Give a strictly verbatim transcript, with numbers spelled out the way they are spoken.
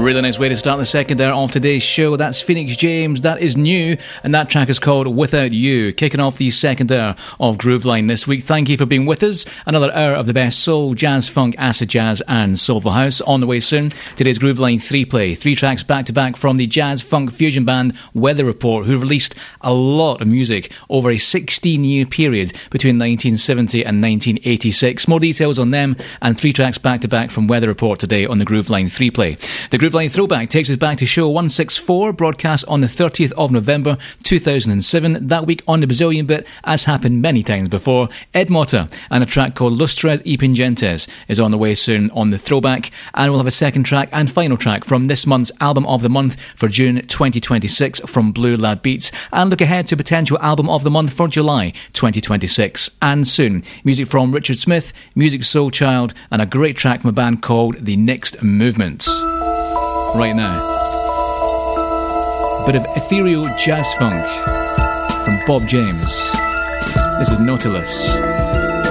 Really nice way to start the second hour of today's show. That's Phoenix James, that is new, and that track is called Without You, kicking off the second hour of Grooveline this week. Thank you for being with us. Another hour of the best soul, jazz, funk, acid jazz and soulful house on the way soon. Today's Grooveline three play, three tracks back to back from the jazz funk fusion band Weather Report, who released a lot of music over a sixteen year period between nineteen seventy and nineteen eighty-six. More details on them and three tracks back to back from Weather Report today on the Grooveline three play. The Grooveline Throwback takes us back to show one sixty-four, broadcast on the thirtieth of November two thousand seven. That week on the Brazilian bit, as happened many times before, Ed Mota and a track called Lustres y Pingentes is on the way soon on the Throwback, and we'll have a second track and final track from this month's Album of the Month for June twenty twenty-six from Blue Lad Beats, and look ahead to potential Album of the Month for July twenty twenty-six. And soon, music from Richard Smith, Music Soul Child, and a great track from a band called The Next Movement. Right now, a bit of ethereal jazz funk from Bob James. This is Nautilus.